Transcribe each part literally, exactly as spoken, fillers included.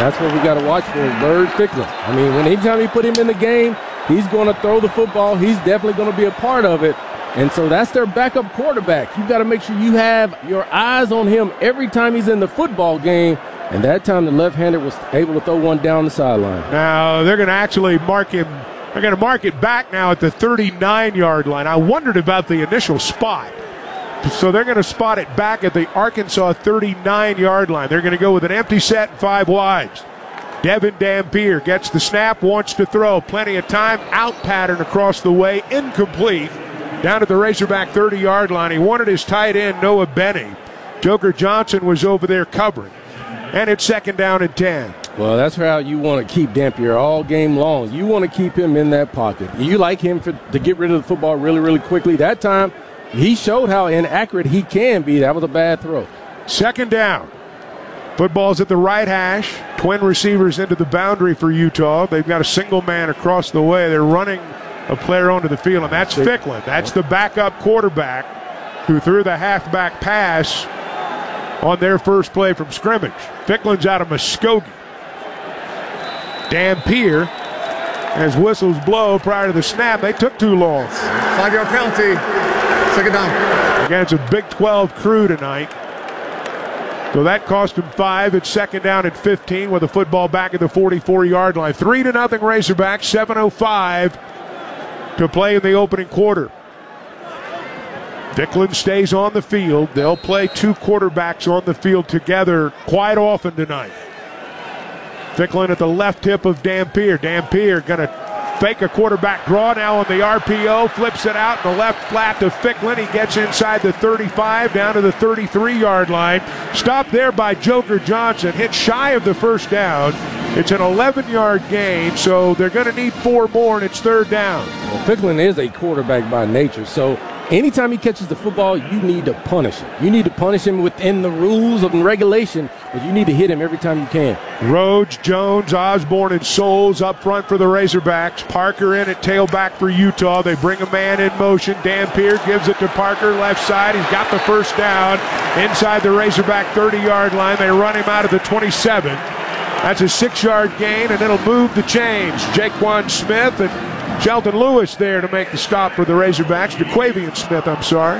that's what we got to watch for, Bird Ficklin. I mean, when anytime you put him in the game, he's going to throw the football. He's definitely going to be a part of it. And so that's their backup quarterback. You've got to make sure you have your eyes on him every time he's in the football game. And that time the left-hander was able to throw one down the sideline. Now they're going to actually mark him. They're going to mark it back now at the thirty-nine-yard line. I wondered about the initial spot. So they're going to spot it back at the Arkansas thirty-nine-yard line. They're going to go with an empty set and five wides. Devin Dampier gets the snap, wants to throw. Plenty of time. Out pattern across the way. Incomplete. Down at the Razorback thirty-yard line. He wanted his tight end, Noah Benny. Joker Johnson was over there covering. And it's second down and ten. Well, that's how you want to keep Dampier all game long. You want to keep him in that pocket. You like him for, to get rid of the football really, really quickly. That time, he showed how inaccurate he can be. That was a bad throw. Second down. Football's at the right hash. Twin receivers into the boundary for Utah. They've got a single man across the way. They're running a player onto the field, and that's Ficklin. That's the backup quarterback who threw the halfback pass on their first play from scrimmage. Ficklin's out of Muskogee. Dampier, as whistles blow prior to the snap, they took too long. Five-yard penalty. Second down. Again, it's a Big twelve crew tonight. So that cost him five. It's second down at fifteen with a football back at the forty-four-yard line. Three to nothing Razorbacks. seven oh five to play in the opening quarter. Ficklin stays on the field. They'll play two quarterbacks on the field together quite often tonight. Ficklin at the left hip of Dampier. Dampier going to fake a quarterback draw now on the R P O. Flips it out in the left flat to Ficklin. He gets inside the thirty-five down to the thirty-three-yard line. Stopped there by Joker Johnson. Hit shy of the first down. It's an eleven-yard gain, so they're going to need four more, and it's third down. Well, Ficklin is a quarterback by nature, so anytime he catches the football, you need to punish him. You need to punish him within the rules of regulation, but you need to hit him every time you can. Rhodes, Jones, Osborne, and Souls up front for the Razorbacks. Parker in at tailback for Utah. They bring a man in motion. Dampier gives it to Parker, left side. He's got the first down inside the Razorback thirty-yard line. They run him out of the twenty-seven. That's a six-yard gain, and it'll move the chains. Jaquan Smith and Shelton Lewis there to make the stop for the Razorbacks. DeQuavian Smith, I'm sorry.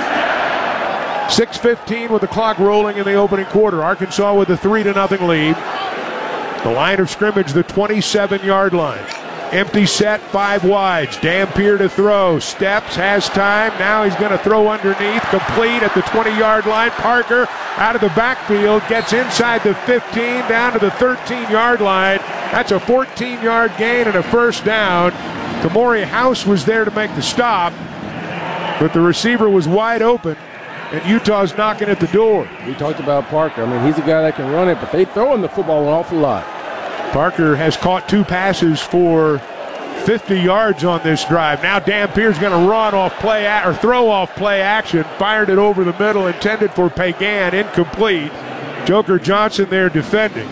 six fifteen with the clock rolling in the opening quarter. Arkansas with a three to nothing lead. The line of scrimmage, the twenty-seven-yard line. Empty set, five wides. Dampier to throw. Steps, has time. Now he's going to throw underneath. Complete at the twenty-yard line. Parker out of the backfield. Gets inside the fifteen, down to the thirteen-yard line. That's a fourteen-yard gain and a first down. Kamori House was there to make the stop, but the receiver was wide open, and Utah's knocking at the door. We talked about Parker. I mean, he's a guy that can run it, but they throw him the football an awful lot. Parker has caught two passes for fifty yards on this drive. Now Dampier's going to run off play a- or throw off play action. Fired it over the middle, intended for Pagan, incomplete. Joker Johnson there defending.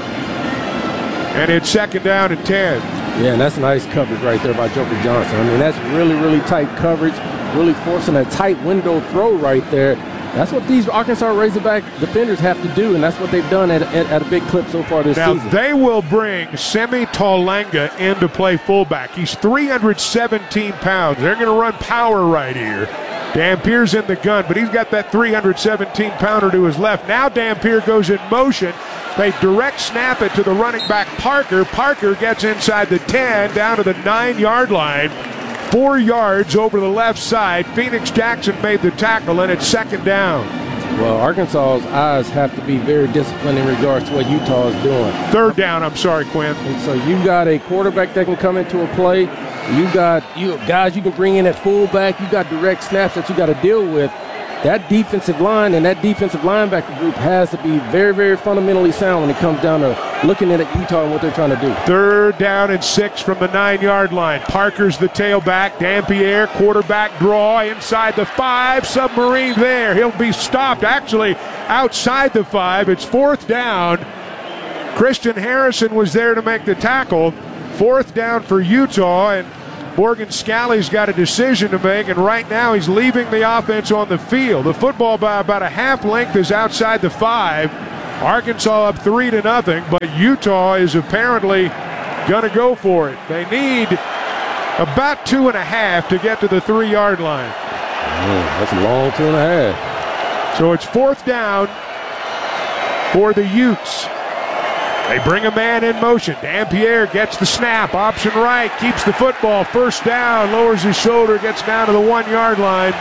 And it's second down and ten. Yeah, and that's nice coverage right there by Joker Johnson. I mean, that's really, really tight coverage, really forcing a tight window throw right there. That's what these Arkansas Razorback defenders have to do, and that's what they've done at, at, at a big clip so far this now, season. Now, they will bring Semi Talanga in to play fullback. He's three hundred seventeen pounds. They're going to run power right here. Dampier's in the gun, but he's got that three hundred seventeen pounder to his left. Now Dampier goes in motion. They direct snap it to the running back Parker. Parker gets inside the ten, down to the nine-yard line. Four yards over the left side. Phoenix Jackson made the tackle, and it's second down. Well, Arkansas's eyes have to be very disciplined in regards to what Utah is doing. Third down, I'm sorry, Quinn. And so you got a quarterback that can come into a play. You got you guys you can bring in at fullback. You got direct snaps that you got to deal with. That defensive line and that defensive linebacker group has to be very, very fundamentally sound when it comes down to looking at Utah and what they're trying to do. Third down and six from the nine-yard line. Parker's the tailback. Dampier, quarterback draw inside the five. Submarine there. He'll be stopped actually outside the five. It's fourth down. Christian Harrison was there to make the tackle. Fourth down for Utah, and Morgan Scalley's got a decision to make, and right now he's leaving the offense on the field. The football by about a half length is outside the five. Arkansas up three to nothing, but Utah is apparently going to go for it. They need about two and a half to get to the three-yard line. Oh, that's a long two and a half. So it's fourth down for the Utes. They bring a man in motion. Dampierre gets the snap. Option right. Keeps the football. First down. Lowers his shoulder. Gets down to the one-yard line.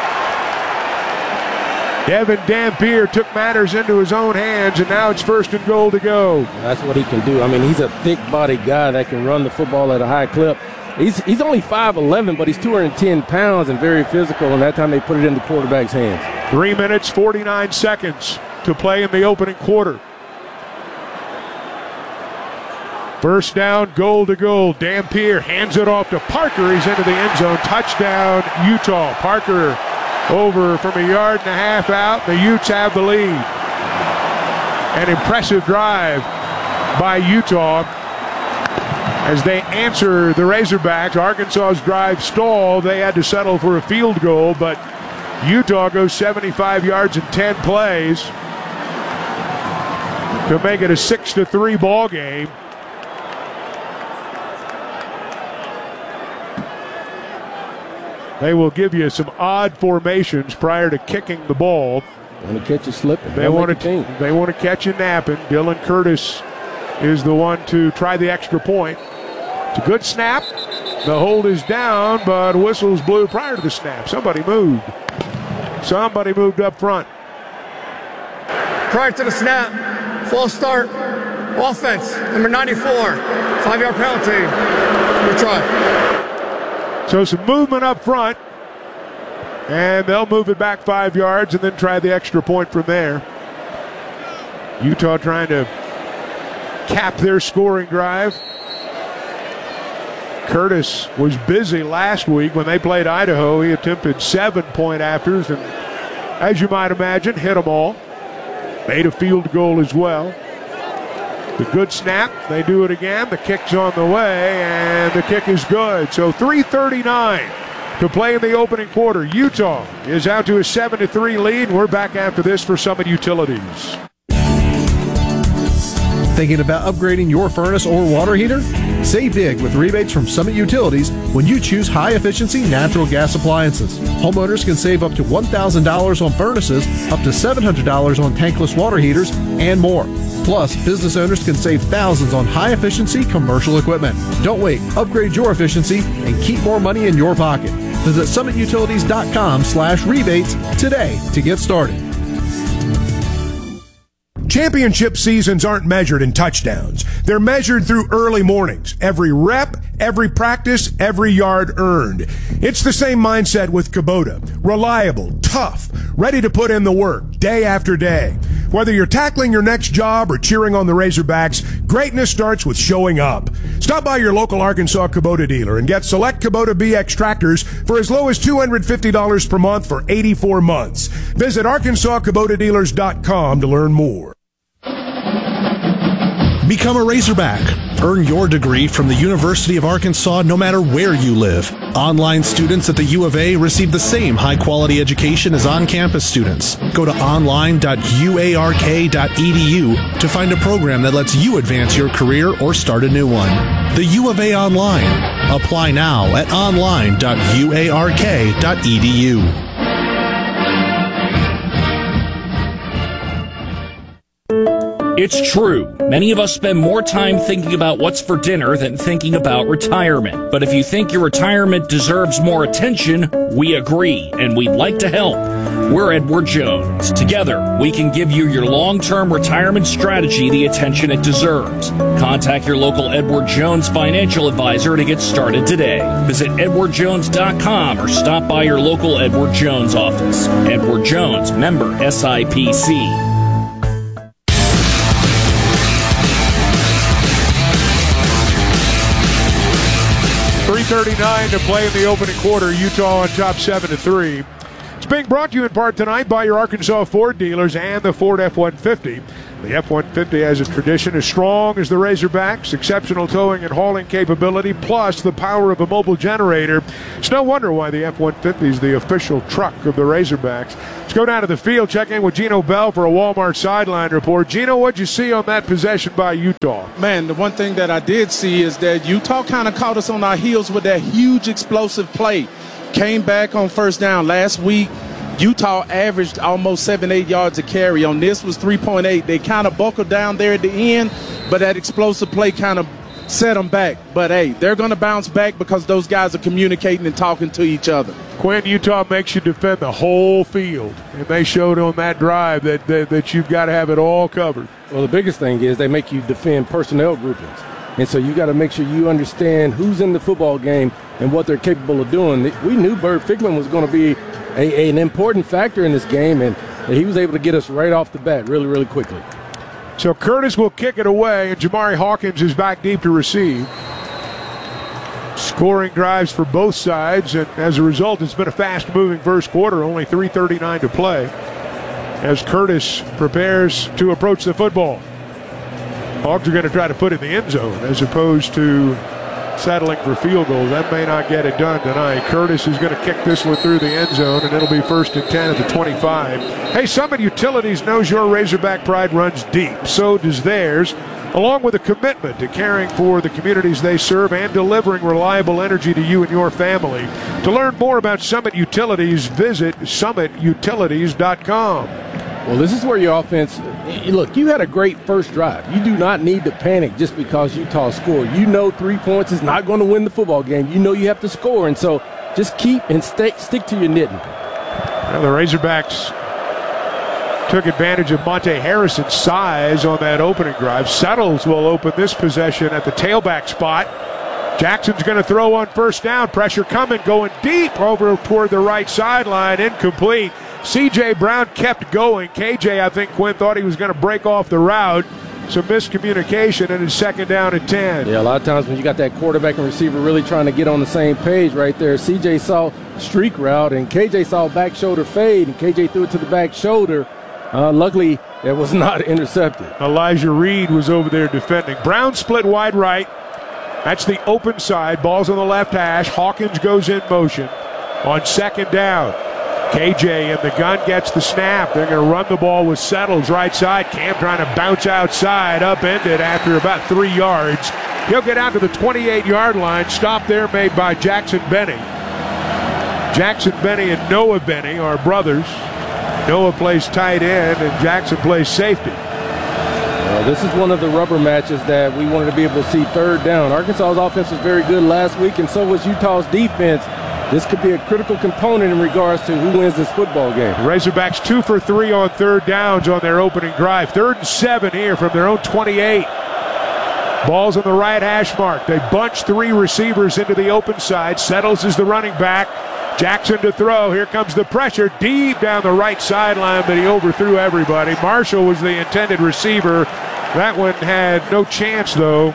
Devin Dampierre took matters into his own hands, and now it's first and goal to go. That's what he can do. I mean, he's a thick-bodied guy that can run the football at a high clip. He's he's only five eleven, but he's two hundred ten pounds and very physical, and that time they put it in the quarterback's hands. Three minutes, forty-nine seconds to play in the opening quarter. First down, goal to goal. Dampierre hands it off to Parker. He's into the end zone. Touchdown, Utah. Parker over from a yard and a half out. The Utes have the lead. An impressive drive by Utah as they answer the Razorbacks. Arkansas's drive stalled. They had to settle for a field goal, but Utah goes seventy-five yards in ten plays to make it a six to three ball game. They will give you some odd formations prior to kicking the ball. Want to catch you slipping. They want to. They want to catch you napping. Dylan Curtis is the one to try the extra point. It's a good snap. The hold is down, but whistles blew prior to the snap. Somebody moved. Somebody moved up front. Prior to the snap, false start, offense, number ninety-four, five-yard penalty. Retry. So some movement up front, and they'll move it back five yards and then try the extra point from there. Utah trying to cap their scoring drive. Curtis was busy last week when they played Idaho. He attempted seven point afters and, as you might imagine, hit them all. Made a field goal as well. The good snap, they do it again. The kick's on the way, and the kick is good. So three thirty-nine to play in the opening quarter. Utah is out to a seven to three lead. We're back after this for Summit Utilities. Thinking about upgrading your furnace or water heater? Save big with rebates from Summit Utilities when you choose high-efficiency natural gas appliances. Homeowners can save up to one thousand dollars on furnaces, up to seven hundred dollars on tankless water heaters, and more. Plus, business owners can save thousands on high-efficiency commercial equipment. Don't wait. Upgrade your efficiency and keep more money in your pocket. Visit summit utilities dot com slash rebates today to get started. Championship seasons aren't measured in touchdowns. They're measured through early mornings. Every rep, every practice, every yard earned. It's the same mindset with Kubota. Reliable, tough, ready to put in the work day after day. Whether you're tackling your next job or cheering on the Razorbacks, greatness starts with showing up. Stop by your local Arkansas Kubota dealer and get select Kubota B X tractors for as low as two hundred fifty dollars per month for eighty-four months. Visit arkansas kubota dealers dot com to learn more. Become a Razorback. Earn your degree from the University of Arkansas no matter where you live. Online students at the U of A receive the same high-quality education as on-campus students. Go to online dot u a r k dot e d u to find a program that lets you advance your career or start a new one. The U of A Online. Apply now at online dot u a r k dot e d u. It's true. Many of us spend more time thinking about what's for dinner than thinking about retirement. But if you think your retirement deserves more attention, we agree, and we'd like to help. We're Edward Jones. Together, we can give you your long-term retirement strategy the attention it deserves. Contact your local Edward Jones financial advisor to get started today. Visit edward jones dot com or stop by your local Edward Jones office. Edward Jones, member S I P C. three thirty-nine to play in the opening quarter. Utah on top seven to three. It's being brought to you in part tonight by your Arkansas Ford dealers and the Ford F one fifty. The F one fifty has a tradition as strong as the Razorbacks, exceptional towing and hauling capability, plus the power of a mobile generator. It's no wonder why the F one fifty is the official truck of the Razorbacks. Let's go down to the field, check in with Gino Bell for a Walmart sideline report. Gino, what'd you see on that possession by Utah? Man, the one thing that I did see is that Utah kind of caught us on our heels with that huge explosive play. Came back on first down last week. Utah averaged almost seven, eight yards a carry. On this was three point eight. They kind of buckled down there at the end, but that explosive play kind of set them back. But, hey, they're going to bounce back because those guys are communicating and talking to each other. Quinn, Utah makes you defend the whole field, and they showed on that drive that, that, that you've got to have it all covered. Well, the biggest thing is they make you defend personnel groupings. And so you got to make sure you understand who's in the football game and what they're capable of doing. We knew Bird Ficklen was going to be a, an important factor in this game, and he was able to get us right off the bat really, really quickly. So Curtis will kick it away, and Jamari Hawkins is back deep to receive. Scoring drives for both sides, and as a result, it's been a fast-moving first quarter, only three thirty-nine to play, as Curtis prepares to approach the football. Hogs are going to try to put it in the end zone as opposed to settling for field goals. That may not get it done tonight. Curtis is going to kick this one through the end zone, and it'll be first and ten at the twenty-five. Hey, Summit Utilities knows your Razorback pride runs deep. So does theirs, along with a commitment to caring for the communities they serve and delivering reliable energy to you and your family. To learn more about Summit Utilities, visit summit utilities dot com. Well, this is where your offense – look, you had a great first drive. You do not need to panic just because Utah scored. You know three points is not going to win the football game. You know you have to score, and so just keep and stay, stick to your knitting. Well, the Razorbacks took advantage of Monte Harrison's size on that opening drive. Settles will open this possession at the tailback spot. Jackson's going to throw on first down. Pressure coming, going deep over toward the right sideline. Incomplete. C J. Brown kept going. K J, I think Quinn thought he was going to break off the route. Some miscommunication, and it's second down and ten. Yeah, a lot of times when you got that quarterback and receiver really trying to get on the same page right there, C J saw streak route, and K J saw back shoulder fade, and K J threw it to the back shoulder. Uh, luckily, it was not intercepted. Elijah Reed was over there defending. Brown split wide right. That's the open side. Ball's on the left hash. Hawkins goes in motion on second down. K J in the gun gets the snap. They're going to run the ball with Settles right side. Cam trying to bounce outside, upended after about three yards. He'll get out to the twenty-eight-yard line. Stop there made by Jackson Benny. Jackson Benny and Noah Benny are brothers. Noah plays tight end and Jackson plays safety. Well, this is one of the rubber matches that we wanted to be able to see third down. Arkansas's offense was very good last week, and so was Utah's defense. This could be a critical component in regards to who wins this football game. Razorbacks two for three on third downs on their opening drive. Third and seven here from their own twenty-eight. Ball's on the right hash mark. They bunch three receivers into the open side. Settles is the running back. Jackson to throw. Here comes the pressure deep down the right sideline, but he overthrew everybody. Marshall was the intended receiver. That one had no chance, though.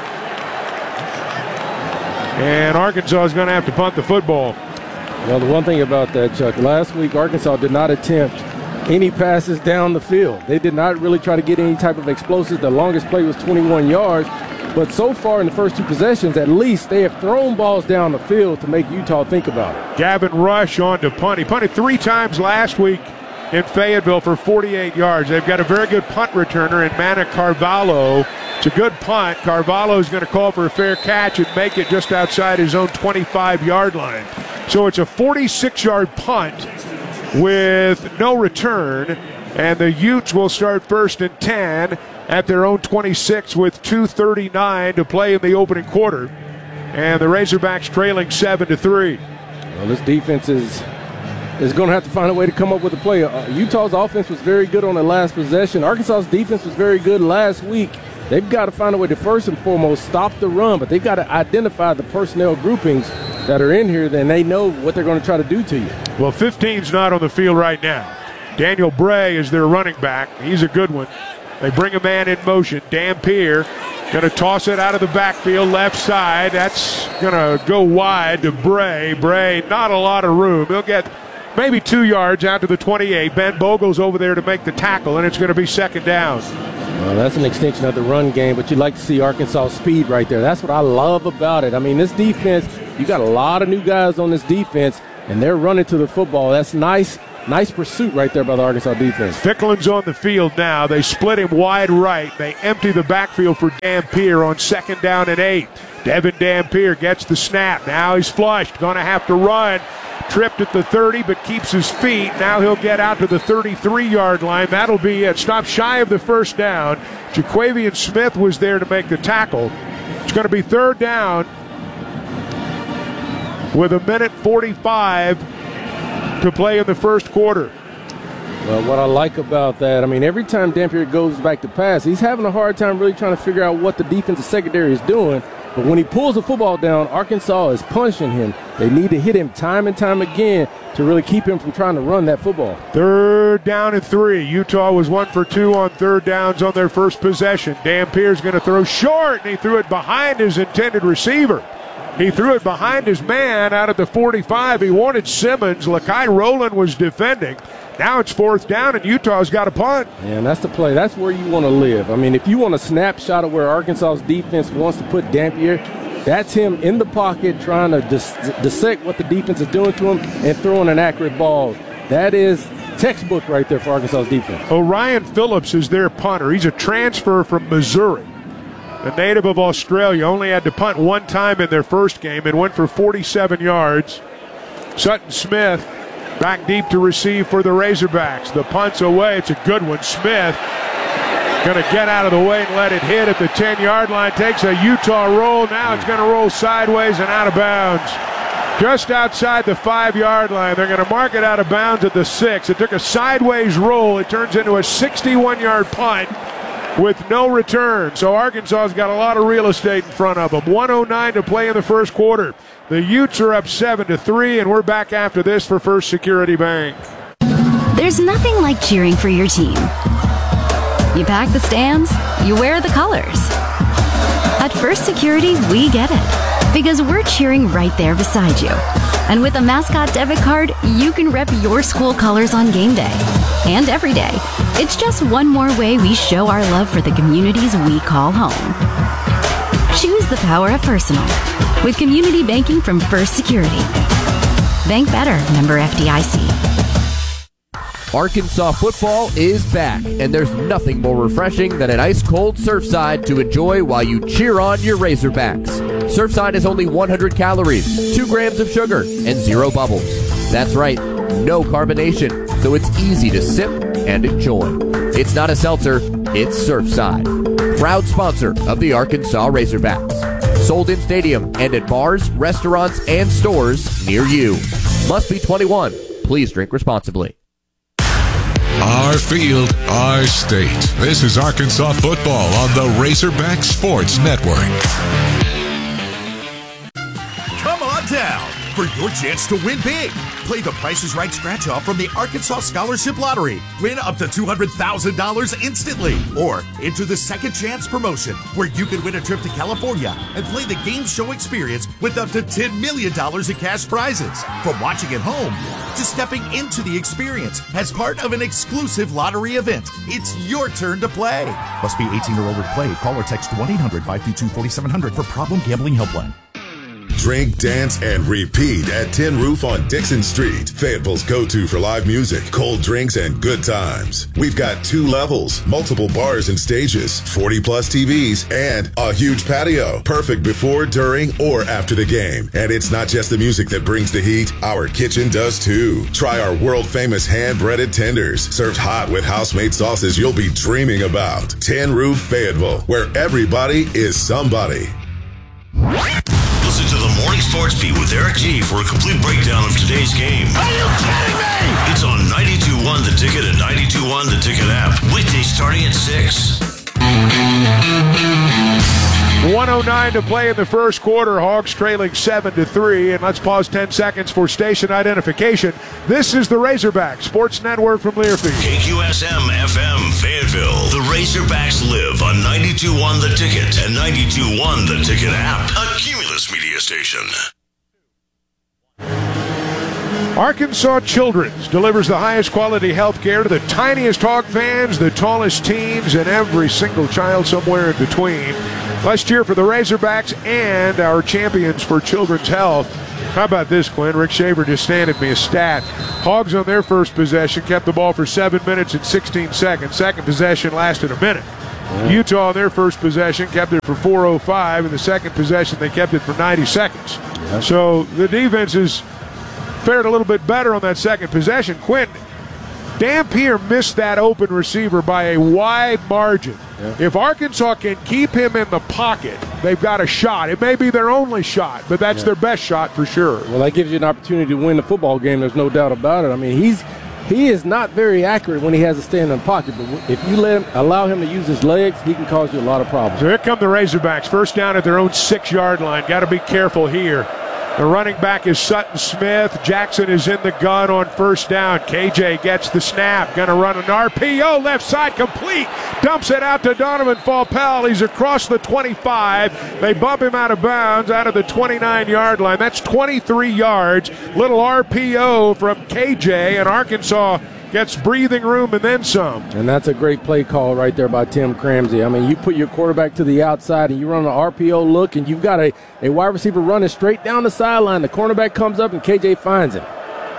And Arkansas is going to have to punt the football. Well, the one thing about that, Chuck, last week Arkansas did not attempt any passes down the field. They did not really try to get any type of explosives. The longest play was twenty-one yards. But so far in the first two possessions, at least, they have thrown balls down the field to make Utah think about it. Gavin Rush on to punt. He punted three times last week in Fayetteville for forty-eight yards. They've got a very good punt returner in Mana Carvalho. It's a good punt. Carvalho is going to call for a fair catch and make it just outside his own twenty-five-yard line. So it's a forty-six-yard punt with no return, and the Utes will start first and ten at their own twenty-six with two thirty-nine to play in the opening quarter. And the Razorbacks trailing seven to three. Well, this defense is is going to have to find a way to come up with a play. Uh, Utah's offense was very good on the last possession. Arkansas's defense was very good last week. They've got to find a way to first and foremost stop the run, but they've got to identify the personnel groupings that are in here, then they know what they're going to try to do to you. Well, fifteen's not on the field right now. Daniel Bray is their running back. He's a good one. They bring a man in motion. Dampier going to toss it out of the backfield, left side. That's going to go wide to Bray. Bray, not a lot of room. He'll get maybe two yards out to the twenty-eight. Ben Bogle's over there to make the tackle, and it's going to be second down. Well, that's an extension of the run game, but you'd like to see Arkansas speed right there. That's what I love about it. I mean, this defense, you got a lot of new guys on this defense, and they're running to the football. That's nice. Nice pursuit right there by the Arkansas defense. Ficklen's on the field now. They split him wide right. They empty the backfield for Dampier on second down and eight. Devin Dampier gets the snap. Now he's flushed. Going to have to run. Tripped at the thirty, but keeps his feet. Now he'll get out to the thirty-three-yard line. That'll be it. Stop shy of the first down. Jaquavian Smith was there to make the tackle. It's going to be third down with a minute forty-five to play in the first quarter. Well, what I like about that, I mean, every time Dampier goes back to pass, he's having a hard time really trying to figure out what the defensive secondary is doing. But when he pulls the football down, Arkansas is punishing him. They need to hit him time and time again to really keep him from trying to run that football. Third down and three. Utah was one for two on third downs on their first possession. Dampier's going to throw short, and he threw it behind his intended receiver. He threw it behind his man out at the forty-five. He wanted Simmons. Lakai Rowland was defending. Now it's fourth down, and Utah's got a punt. Yeah, and that's the play. That's where you want to live. I mean, if you want a snapshot of where Arkansas's defense wants to put Dampier, that's him in the pocket trying to dis- dissect what the defense is doing to him and throwing an accurate ball. That is textbook right there for Arkansas's defense. Orion Phillips is their punter. He's a transfer from Missouri. The native of Australia only had to punt one time in their first game and went for forty-seven yards. Sutton Smith back deep to receive for the Razorbacks. The punt's away. It's a good one. Smith going to get out of the way and let it hit at the ten-yard line. Takes a Utah roll. Now it's going to roll sideways and out of bounds. Just outside the five-yard line. They're going to mark it out of bounds at the six. It took a sideways roll. It turns into a sixty-one-yard punt with no return. So Arkansas's got a lot of real estate in front of them. one oh nine to play in the first quarter. The Utes are up seven to three, and we're back after this for First Security Bank. There's nothing like cheering for your team. You pack the stands, you wear the colors. At First Security, we get it, because we're cheering right there beside you. And with a Mascot debit card, you can rep your school colors on game day and every day. It's just one more way we show our love for the communities we call home. Choose the power of personal with community banking from First Security. Bank better, member F D I C. Arkansas football is back, and there's nothing more refreshing than an ice-cold Surfside to enjoy while you cheer on your Razorbacks. Surfside is only one hundred calories, two grams of sugar, and zero bubbles. That's right, no carbonation, so it's easy to sip and enjoy. It's not a seltzer, it's Surfside. Proud sponsor of the Arkansas Razorbacks. Sold in stadium and at bars, restaurants, and stores near you. Must be twenty-one. Please drink responsibly. Our field, our state. This is Arkansas football on the Razorback Sports Network. Come on down for your chance to win big. Play the Price is Right scratch-off from the Arkansas Scholarship Lottery. Win up to two hundred thousand dollars instantly. Or enter the Second Chance promotion, where you can win a trip to California and play the game show experience with up to ten million dollars in cash prizes. From watching at home to stepping into the experience as part of an exclusive lottery event, it's your turn to play. Must be eighteen or older to play. Call or text one eight hundred five two two four seven zero zero for Problem Gambling Helpline. Drink, dance, and repeat at Tin Roof on Dixon Street. Fayetteville's go-to for live music, cold drinks, and good times. We've got two levels, multiple bars and stages, forty plus T Vs, and a huge patio. Perfect before, during, or after the game. And it's not just the music that brings the heat. Our kitchen does too. Try our world-famous hand-breaded tenders, served hot with house-made sauces you'll be dreaming about. Tin Roof Fayetteville, where everybody is somebody. Listen to the Morning Sports Beat with Eric G for a complete breakdown of today's game. Are you kidding me? It's on ninety-two point one The Ticket and ninety-two point one The Ticket app. Weekdays starting at six. one oh nine to play in the first quarter. Hogs trailing seven to three. And let's pause ten seconds for station identification. This is the Razorback Sports Network from Learfield. K Q S M F M Fayetteville. The Razorbacks live on ninety-two point one The Ticket and ninety-two point one The Ticket app. A Cumulus media station. Arkansas Children's delivers the highest quality health care to the tiniest Hog fans, the tallest teens, and every single child somewhere in between. Let's cheer for the Razorbacks and our champions for children's health. How about this, Quinn? Rick Shaver just handed me a stat. Hogs on their first possession kept the ball for seven minutes and sixteen seconds. Second possession lasted a minute. Yeah. Utah on their first possession kept it for four oh five. In the second possession, they kept it for ninety seconds. Yeah. So the defenses fared a little bit better on that second possession. Quinn, Dampier missed that open receiver by a wide margin. Yeah. If Arkansas can keep him in the pocket, they've got a shot. It may be their only shot, but that's yeah. their best shot for sure. Well, that gives you an opportunity to win the football game. There's no doubt about it. I mean, he's he is not very accurate when he has to stand in the pocket, but if you let him, allow him to use his legs, he can cause you a lot of problems. So here come the Razorbacks. First down at their own six-yard line. Got to be careful here. The running back is Sutton Smith. Jackson is in the gun on first down. K J gets the snap. Going to run an R P O left side complete. Dumps it out to Donovan Falpel. He's across the twenty-five. They bump him out of bounds out of the twenty-nine-yard line. That's twenty-three yards. Little R P O from K J, and Arkansas gets breathing room and then some. And that's a great play call right there by Tim Cramsey. I mean, you put your quarterback to the outside and you run an R P O look, and you've got a, a wide receiver running straight down the sideline. The cornerback comes up and K J finds him.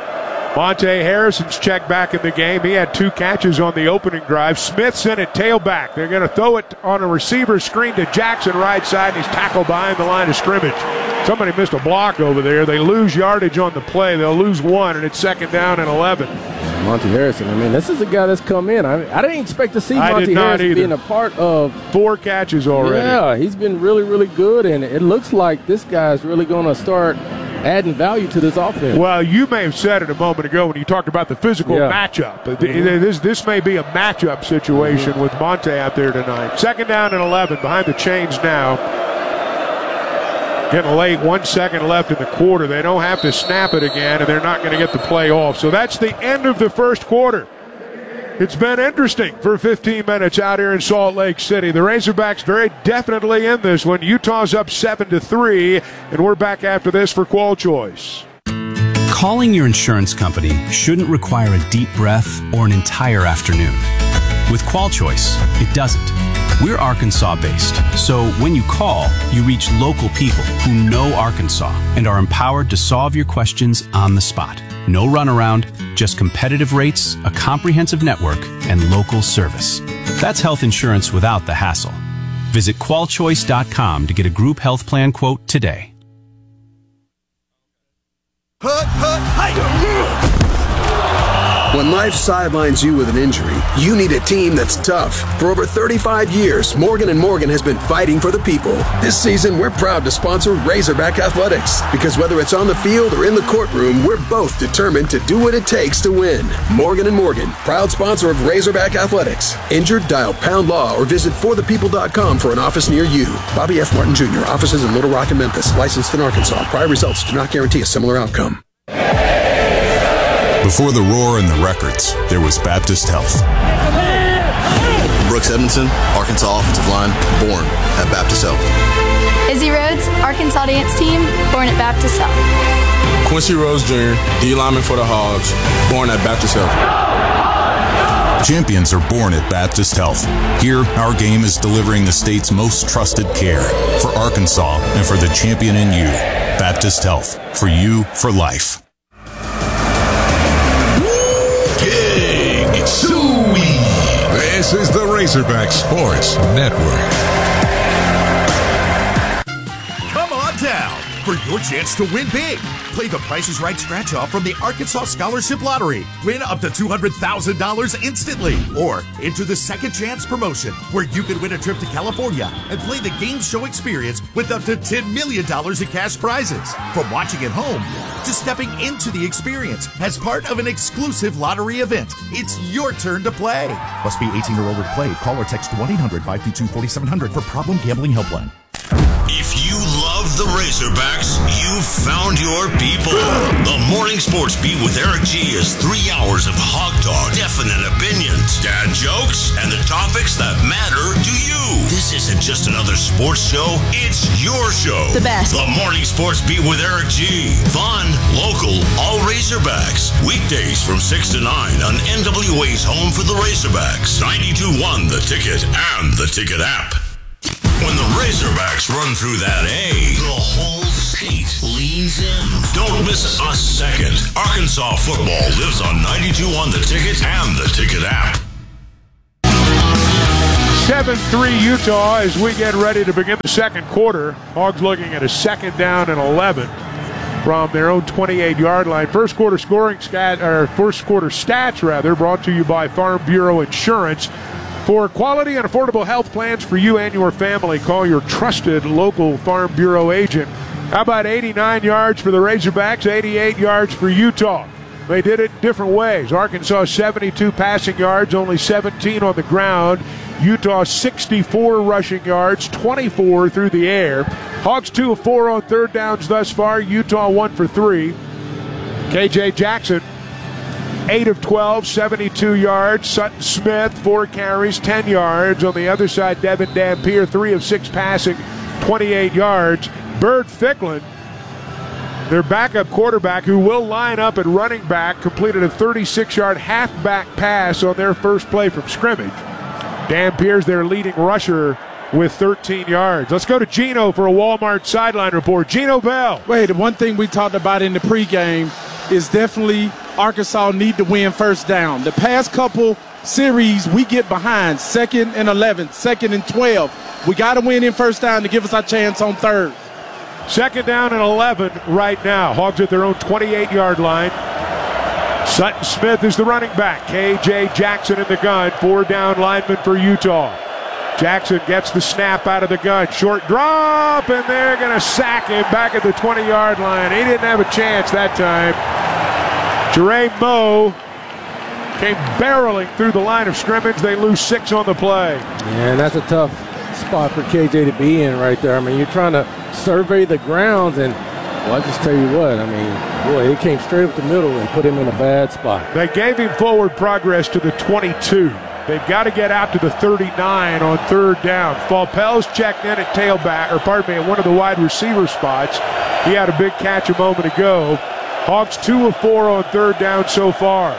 Monte Harrison's checked back in the game. He had two catches on the opening drive. Smith's in at tailback. They're going to throw it on a receiver screen to Jackson right side, and he's tackled behind the line of scrimmage. Somebody missed a block over there. They lose yardage on the play. They'll lose one, and it's second down and eleven. Monte Harrison, I mean, this is a guy that's come in. I, I didn't expect to see Monte Harrison either. Being a part of four catches already. Yeah, he's been really, really good, and it looks like this guy's really going to start adding value to this offense. Well, you may have said it a moment ago when you talked about the physical yeah. matchup. Mm-hmm. This this may be a matchup situation mm-hmm. with Monte out there tonight. Second down and eleven, behind the chains now. Getting late, one second left in the quarter. They don't have to snap it again, and they're not going to get the play off. So that's the end of the first quarter. It's been interesting for fifteen minutes out here in Salt Lake City. The Razorbacks very definitely in this one. Utah's up seven to three, and we're back after this for Qual Choice. Calling your insurance company shouldn't require a deep breath or an entire afternoon. With Qual Choice, it doesn't. We're Arkansas-based, so when you call, you reach local people who know Arkansas and are empowered to solve your questions on the spot. No runaround, just competitive rates, a comprehensive network, and local service. That's health insurance without the hassle. Visit qual choice dot com to get a group health plan quote today. Hut, hut, hi. When life sidelines you with an injury, you need a team that's tough. For over thirty-five years, Morgan and Morgan has been fighting for the people. This season, we're proud to sponsor Razorback Athletics, because whether it's on the field or in the courtroom, we're both determined to do what it takes to win. Morgan and Morgan, proud sponsor of Razorback Athletics. Injured? Dial pound law or visit for the people dot com for an office near you. Bobby F. Martin Junior, offices in Little Rock and Memphis, licensed in Arkansas. Prior results do not guarantee a similar outcome. Before the roar and the records, there was Baptist Health. Brooks Edmondson, Arkansas offensive line, born at Baptist Health. Izzy Rhodes, Arkansas dance team, born at Baptist Health. Quincy Rose Junior, D lineman for the Hogs, born at Baptist Health. Champions are born at Baptist Health. Here, our game is delivering the state's most trusted care for Arkansas and for the champion in you. Baptist Health, for you, for life. Big Suey. This is the Razorback Sports Network. Come on down for your chance to win big. Play the Price is Right scratch-off from the Arkansas Scholarship Lottery. Win up to two hundred thousand dollars instantly. Or enter the Second Chance promotion, where you can win a trip to California and play the game show experience with up to ten million dollars in cash prizes. From watching at home to stepping into the experience as part of an exclusive lottery event, it's your turn to play. Must be eighteen or older to play. Call or text one eight hundred five two two four seven zero zero for Problem Gambling Helpline. If you love the Razorbacks, you've found your people. The Morning Sports Beat with Eric G is three hours of hog talk, definite opinions, dad jokes, and the topics that matter to you. This isn't just another sports show, it's your show. The best. The Morning Sports Beat with Eric G. Fun, local, all Razorbacks. Weekdays from six to nine on N W A's home for the Razorbacks. ninety-two point one The Ticket and the Ticket app. When the Razorbacks run through that A, the whole state leans in. Don't miss a second. Arkansas football lives on ninety-two point one The Ticket and the Ticket app. seven three Utah as we get ready to begin the second quarter. Hogs looking at a second down and eleven from their own twenty-eight-yard line. First quarter scoring stat, or first quarter stats rather, brought to you by Farm Bureau Insurance. For quality and affordable health plans for you and your family, call your trusted local Farm Bureau agent. How about eighty-nine yards for the Razorbacks, eighty-eight yards for Utah? They did it different ways. Arkansas seventy-two passing yards, only seventeen on the ground. Utah sixty-four rushing yards, twenty-four through the air. Hogs two of four on third downs thus far. Utah one for three. K J Jackson eight of twelve, seventy-two yards. Sutton Smith, four carries, ten yards. On the other side, Devin Dampier, three of six passing, twenty-eight yards. Bird Ficklin, their backup quarterback, who will line up at running back, completed a thirty-six-yard halfback pass on their first play from scrimmage. Dampier's their leading rusher with thirteen yards. Let's go to Gino for a Walmart sideline report. Gino Bell. Wait, the one thing we talked about in the pregame is definitely Arkansas need to win first down. The past couple series, we get behind, second and eleven, second and twelve. We got to win in first down to give us our chance on third. Second down and eleven right now. Hogs at their own twenty-eight-yard line. Sutton Smith is the running back. K J Jackson in the gun. Four down lineman for Utah. Jackson gets the snap out of the gun. Short drop, and they're going to sack him back at the twenty-yard line. He didn't have a chance that time. Jerame Moe came barreling through the line of scrimmage. They lose six on the play. Yeah, and that's a tough spot for K J to be in right there. I mean, you're trying to survey the grounds, and well, I just tell you what, I mean, boy, he came straight up the middle and put him in a bad spot. They gave him forward progress to the twenty-two. They've got to get out to the thirty-nine on third down. Falpell's checked in at tailback, or pardon me, at one of the wide receiver spots. He had a big catch a moment ago. Hogs two of four on third down so far.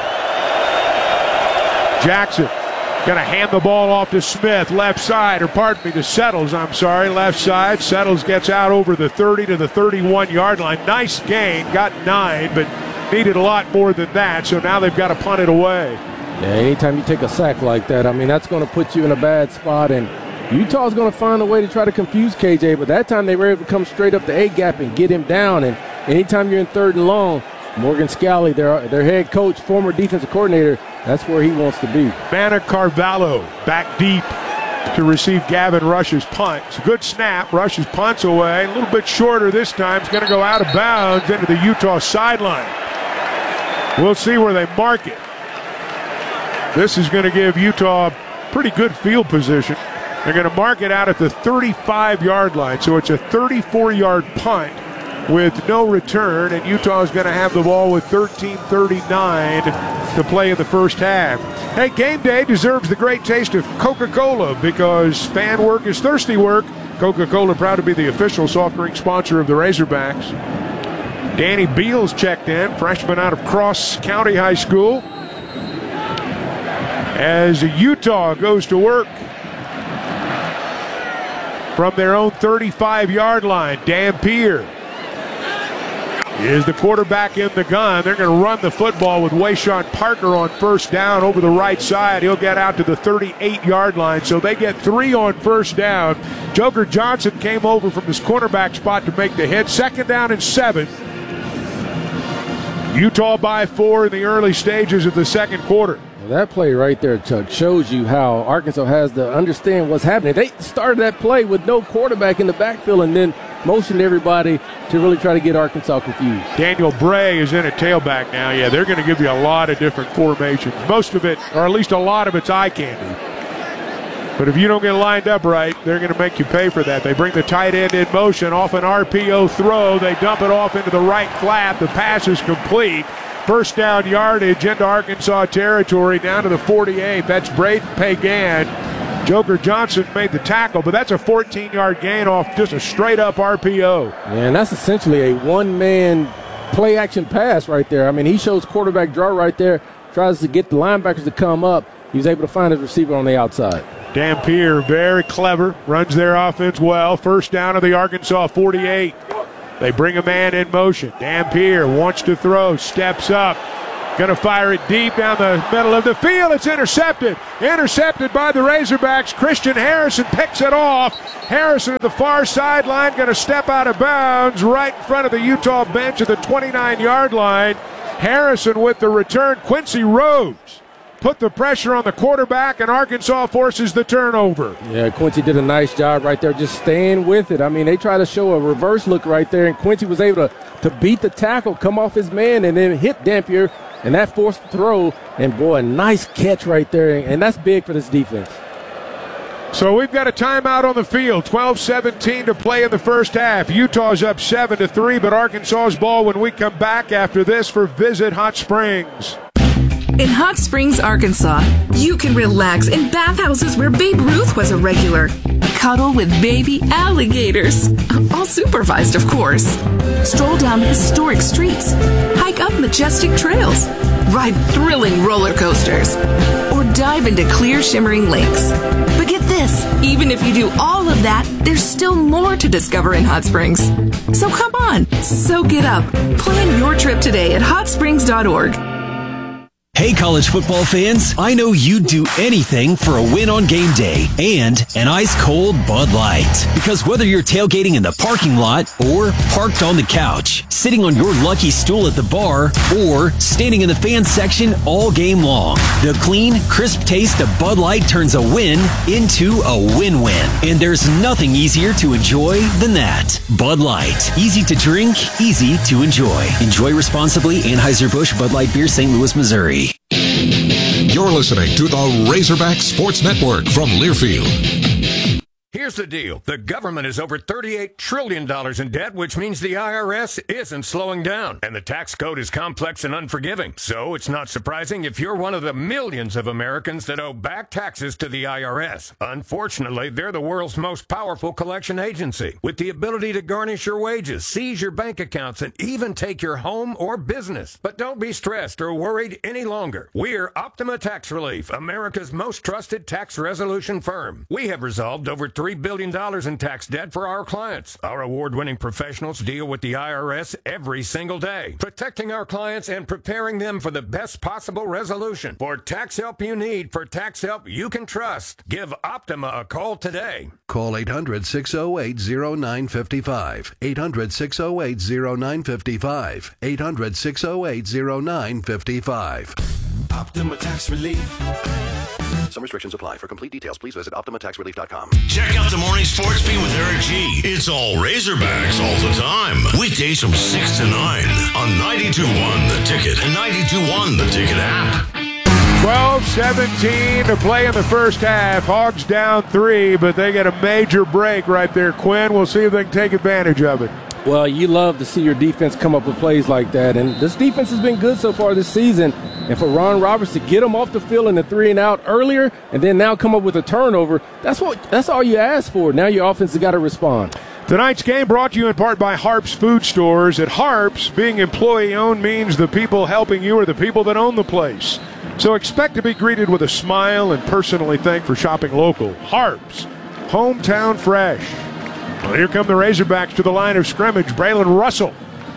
Jackson going to hand the ball off to Smith, left side, or pardon me, to Settles, I'm sorry, left side. Settles gets out over the thirty to the thirty-one-yard line. Nice gain, got nine, but needed a lot more than that, so now they've got to punt it away. Yeah, anytime you take a sack like that, I mean, that's going to put you in a bad spot, and Utah's going to find a way to try to confuse K J, but that time they were able to come straight up the A-gap and get him down, and anytime you're in third and long, Morgan Scalley, their, their head coach, former defensive coordinator, that's where he wants to be. Manna Carvalho back deep to receive Gavin Rush's punt. It's a good snap. Rush's punts away. A little bit shorter this time. It's going to go out of bounds into the Utah sideline. We'll see where they mark it. This is going to give Utah pretty good field position. They're going to mark it out at the thirty-five-yard line, so it's a thirty-four-yard punt with no return, and Utah is going to have the ball with thirteen thirty-nine to play in the first half. Hey, game day deserves the great taste of Coca-Cola because fan work is thirsty work. Coca-Cola proud to be the official soft drink sponsor of the Razorbacks. Danny Beals checked in, freshman out of Cross County High School. As Utah goes to work from their own thirty-five-yard line, Dampier is the quarterback in the gun. They're going to run the football with Wayshawn Parker on first down over the right side. He'll get out to the thirty-eight-yard line, so they get three on first down. Joker Johnson came over from his cornerback spot to make the hit. Second down and seven. Utah by four in the early stages of the second quarter. That play right there, Chuck, shows you how Arkansas has to understand what's happening. They started that play with no quarterback in the backfield and then motioned everybody to really try to get Arkansas confused. Daniel Bray is in at tailback now. Yeah, they're going to give you a lot of different formations. Most of it, or at least a lot of it's eye candy. But if you don't get lined up right, they're going to make you pay for that. They bring the tight end in motion off an R P O throw. They dump it off into the right flat. The pass is complete. First down yardage into Arkansas territory down to the forty-eight. That's Braden Pagan. Joker Johnson made the tackle, but that's a fourteen-yard gain off just a straight-up R P O. And that's essentially a one-man play-action pass right there. I mean, he shows quarterback draw right there, tries to get the linebackers to come up. He was able to find his receiver on the outside. Dampier, very clever, runs their offense well. First down of the Arkansas forty-eight. They bring a man in motion. Dampier wants to throw, steps up. Going to fire it deep down the middle of the field. It's intercepted. Intercepted by the Razorbacks. Christian Harrison picks it off. Harrison at the far sideline, going to step out of bounds right in front of the Utah bench at the twenty-nine-yard line. Harrison with the return. Quincy Rhodes put the pressure on the quarterback, and Arkansas forces the turnover. Yeah, Quincy did a nice job right there just staying with it. I mean, they try to show a reverse look right there, and Quincy was able to, to beat the tackle, come off his man, and then hit Dampier. And that forced throw, and boy, a nice catch right there, and that's big for this defense. So we've got a timeout on the field, twelve seventeen to play in the first half. Utah's up seven to three, but Arkansas's ball when we come back after this for Visit Hot Springs. In Hot Springs, Arkansas, you can relax in bathhouses where Babe Ruth was a regular. Cuddle with baby alligators. All supervised, of course. Stroll down historic streets. Hike up majestic trails. Ride thrilling roller coasters. Or dive into clear, shimmering lakes. But get this, even if you do all of that, there's still more to discover in Hot Springs. So come on, soak it up. Plan your trip today at hot springs dot org. Hey, college football fans, I know you'd do anything for a win on game day and an ice-cold Bud Light. Because whether you're tailgating in the parking lot or parked on the couch, sitting on your lucky stool at the bar, or standing in the fan section all game long, the clean, crisp taste of Bud Light turns a win into a win-win. And there's nothing easier to enjoy than that. Bud Light. Easy to drink, easy to enjoy. Enjoy responsibly. Anheuser-Busch Bud Light Beer, Saint Louis, Missouri. You're listening to the Razorback Sports Network from Learfield. Here's the deal. The government is over thirty-eight trillion dollars in debt, which means the I R S isn't slowing down. And the tax code is complex and unforgiving. So it's not surprising if you're one of the millions of Americans that owe back taxes to the I R S. Unfortunately, they're the world's most powerful collection agency, with the ability to garnish your wages, seize your bank accounts, and even take your home or business. But don't be stressed or worried any longer. We're Optima Tax Relief, America's most trusted tax resolution firm. We have resolved over three billion dollars in tax debt for our clients. Our award-winning professionals deal with the I R S every single day, protecting our clients and preparing them for the best possible resolution. For tax help you need, for tax help you can trust, give Optima a call today. Call eight hundred, six oh eight, oh nine five five. eight hundred, six oh eight, oh nine five five. eight hundred, six oh eight, oh nine five five. Optima Tax Relief. Some restrictions apply. For complete details, please visit optima tax relief dot com. Check out the morning sports beat with Eric G. It's all Razorbacks all the time. Weekdays from six to nine on ninety-two point one The Ticket and ninety-two point one The Ticket app. twelve seventeen to play in the first half. Hogs down three, but they get a major break right there. Quinn, we'll see if they can take advantage of it. Well, you love to see your defense come up with plays like that. And this defense has been good so far this season. And for Ron Roberts to get them off the field in the three and out earlier and then now come up with a turnover, that's what that's all you ask for. Now your offense has got to respond. Tonight's game brought to you in part by Harps Food Stores. At Harps, being employee-owned means the people helping you are the people that own the place. So expect to be greeted with a smile and personally thanked for shopping local. Harps, hometown fresh. Well, here come the Razorbacks to the line of scrimmage. Braylon Russell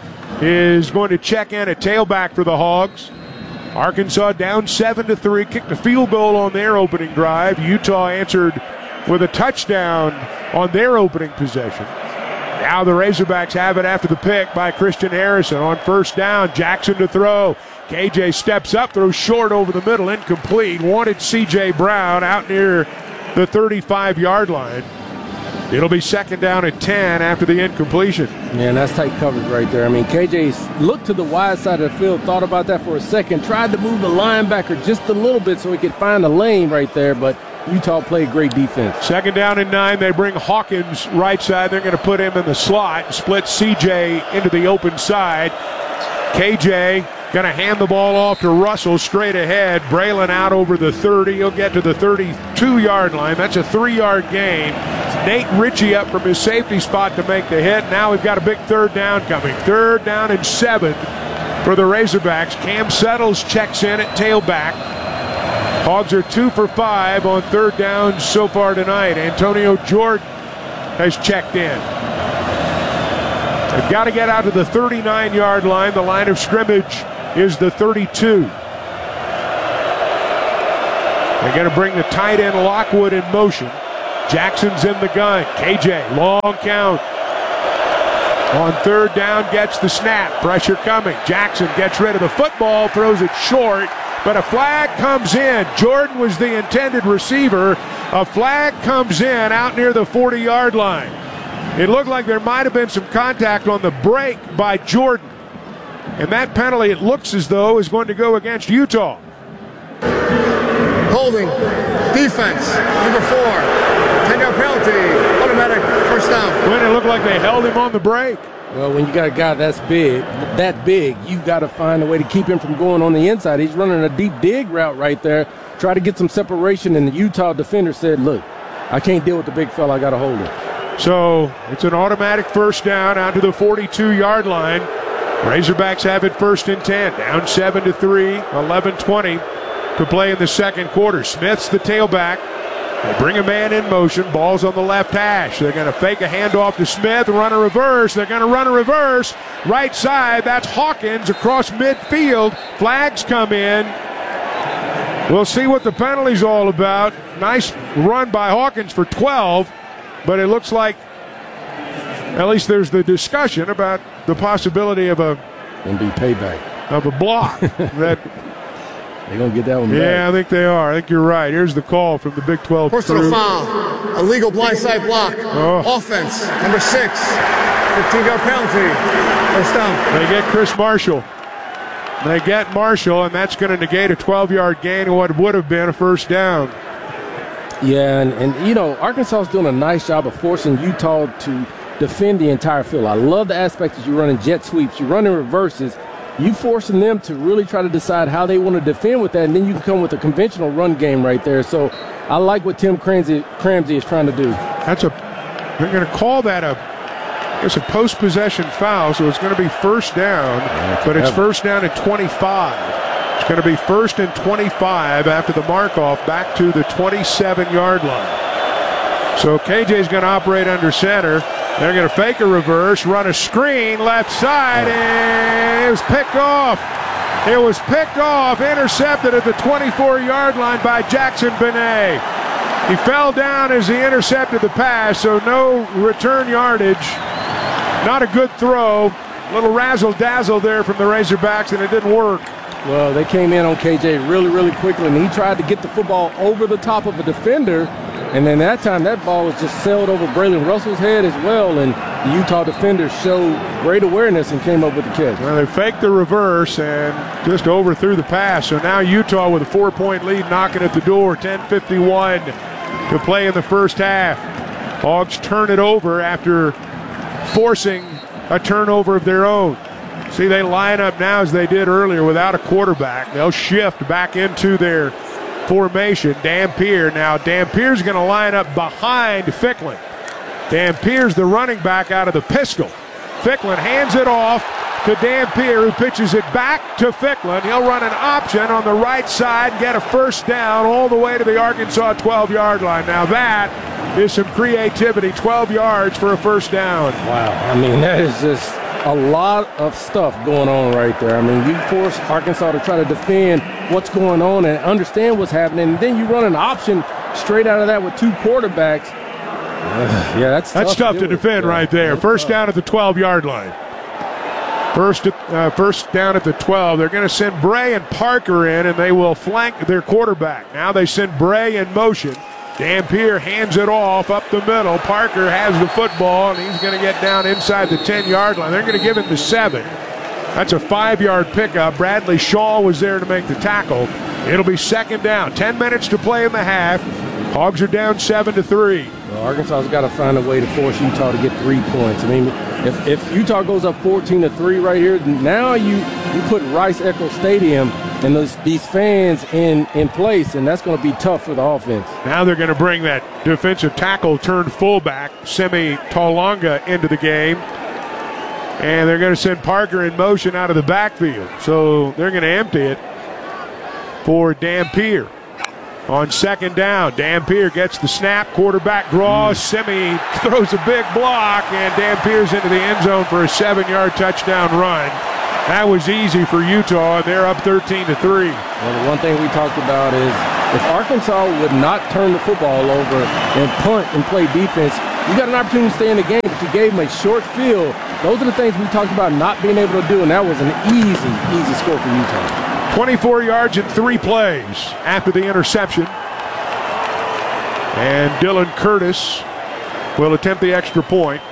is going to check in at tailback for the Hogs. Arkansas down seven to three, kicked a field goal on their opening drive. Utah answered with a touchdown on their opening possession. Now the Razorbacks have it after the pick by Christian Harrison on first down. Jackson to throw. K J steps up, throws short over the middle, incomplete. Wanted C J Brown out near the thirty-five-yard line. It'll be second down at ten after the incompletion. Man, that's tight coverage right there. I mean, K J looked to the wide side of the field, thought about that for a second, tried to move the linebacker just a little bit so he could find a lane right there, but Utah played great defense. Second down and nine. They bring Hawkins right side. They're going to put him in the slot and split C J into the open side. K J going to hand the ball off to Russell straight ahead. Braylon out over the thirty. He'll get to the thirty-two-yard line. That's a three-yard gain. Nate Ritchie up from his safety spot to make the hit. Now we've got a big third down coming. Third down and seven for the Razorbacks. Cam Settles checks in at tailback. Hogs are two for five on third down so far tonight. Antonio Jordan has checked in. They've got to get out to the thirty-nine-yard line. The line of scrimmage is the thirty-two. They're going to bring the tight end Lockwood in motion. Jackson's in the gun. K J, long count. On third down, gets the snap. Pressure coming. Jackson gets rid of the football, throws it short, but a flag comes in. Jordan was the intended receiver. A flag comes in out near the forty-yard line. It looked like there might have been some contact on the break by Jordan. And that penalty, it looks as though, is going to go against Utah. Holding. Defense. Number four. ten-yard penalty. Automatic first down. When it looked like they held him on the break. Well, when you got a guy that's big, that big, you got to find a way to keep him from going on the inside. He's running a deep dig route right there. Try to get some separation, and the Utah defender said, look, I can't deal with the big fella. I got to hold him. So it's an automatic first down out to the forty-two-yard line. Razorbacks have it first and ten. Down seven to three, eleven twenty to play in the second quarter. Smith's the tailback. They bring a man in motion. Ball's on the left hash. They're going to fake a handoff to Smith, run a reverse. They're going to run a reverse. Right side, that's Hawkins across midfield. Flags come in. We'll see what the penalty's all about. Nice run by Hawkins for twelve, but it looks like at least there's the discussion about the possibility of a Gonna be payback of a block. That they're gonna get that one back. Yeah, I think they are. I think you're right. Here's the call from the Big twelve. Personal crew. foul. Illegal blindside block. Oh. Offense. Number six. fifteen-yard penalty. First down. They get Chris Marshall. They get Marshall, and that's going to negate a twelve-yard gain of what would have been a first down. Yeah, and, and you know, Arkansas is doing a nice job of forcing Utah to defend the entire field. I love the aspect that you're running jet sweeps, you're running reverses, you forcing them to really try to decide how they want to defend with that, and then you can come with a conventional run game right there. So I like what Tim Cramsey, Cramsey is trying to do. That's a, they're going to call that a, it's a post-possession foul, so it's going to be first down, yeah, but it's first down at twenty-five. It's going to be first and twenty-five after the mark-off back to the twenty-seven-yard line. So K J's going to operate under center. They're going to fake a reverse, run a screen left side, and it was picked off. It was picked off, intercepted at the twenty-four-yard line by Jackson Benet. He fell down as he intercepted the pass, so no return yardage. Not a good throw. A little razzle-dazzle there from the Razorbacks, and it didn't work. Well, they came in on K J really, really quickly, and he tried to get the football over the top of a defender, and then that time that ball was just sailed over Braylon Russell's head as well, and the Utah defenders showed great awareness and came up with the catch. Well, they faked the reverse and just overthrew the pass, so now Utah with a four-point lead knocking at the door, ten fifty-one to play in the first half. Hogs turn it over after forcing a turnover of their own. See, they line up now as they did earlier without a quarterback. They'll shift back into their formation. Dampier. Now, Dampier's going to line up behind Ficklin. Dampier's the running back out of the pistol. Ficklin hands it off to Dampier, who pitches it back to Ficklin. He'll run an option on the right side and get a first down all the way to the Arkansas twelve-yard line. Now that is some creativity. twelve yards for a first down. Wow. I mean, that is just a lot of stuff going on right there. I mean, you force Arkansas to try to defend what's going on and understand what's happening, and then you run an option straight out of that with two quarterbacks. Uh, yeah, that's that's tough, tough to, to defend yeah, right there. First tough. Down at the twelve-yard line. First, uh, first down at the twelve. They're going to send Bray and Parker in, and they will flank their quarterback. Now they send Bray in motion. Dampier hands it off up the middle. Parker has the football, and he's going to get down inside the ten-yard line. They're going to give him the seven. That's a five-yard pickup. Bradley Shaw was there to make the tackle. It'll be second down. Ten minutes to play in the half. Hogs are down seven to three. Well, Arkansas's got to find a way to force Utah to get three points. I mean, if, if Utah goes up fourteen to three right here, now you you put Rice-Eccles Stadium and those, these fans in, in place, and that's going to be tough for the offense. Now they're going to bring that defensive tackle turned fullback, Semi Talonga, into the game. And they're going to send Parker in motion out of the backfield. So they're going to empty it for Dampier. On second down, Dampier gets the snap, quarterback draws, Semi throws a big block, and Dampier's into the end zone for a seven-yard touchdown run. That was easy for Utah, and they're up thirteen to three. Well, the one thing we talked about is if Arkansas would not turn the football over and punt and play defense, you got an opportunity to stay in the game, but you gave them a short field. Those are the things we talked about not being able to do, and that was an easy, easy score for Utah. twenty-four yards in three plays after the interception. And Dylan Curtis will attempt the extra point.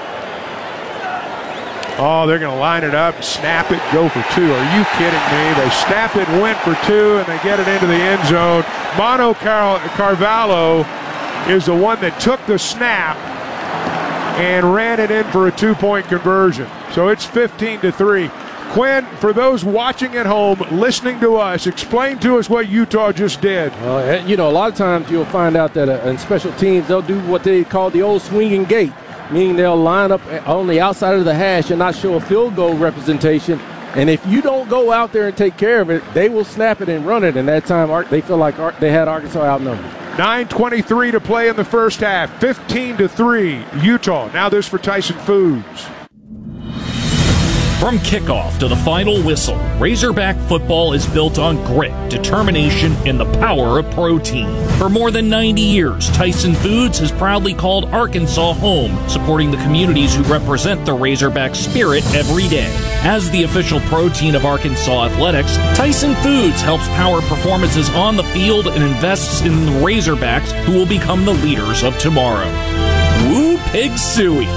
Oh, they're going to line it up, snap it, go for two. Are you kidding me? They snapped it, went for two, and they get it into the end zone. Mono Car- Carvalho is the one that took the snap and ran it in for a two-point conversion. So it's fifteen to three. Quinn, for those watching at home, listening to us, explain to us what Utah just did. Well, you know, a lot of times you'll find out that uh, in special teams, they'll do what they call the old swinging gate, meaning they'll line up on the outside of the hash and not show a field goal representation. And if you don't go out there and take care of it, they will snap it and run it. And that time, they feel like they had Arkansas outnumbered. nine twenty-three to play in the first half, fifteen to three, Utah. Now this for Tyson Foods. From kickoff to the final whistle, Razorback football is built on grit, determination, and the power of protein. For more than ninety years, Tyson Foods has proudly called Arkansas home, supporting the communities who represent the Razorback spirit every day. As the official protein of Arkansas athletics, Tyson Foods helps power performances on the field and invests in the Razorbacks who will become the leaders of tomorrow. Woo Pig Suey!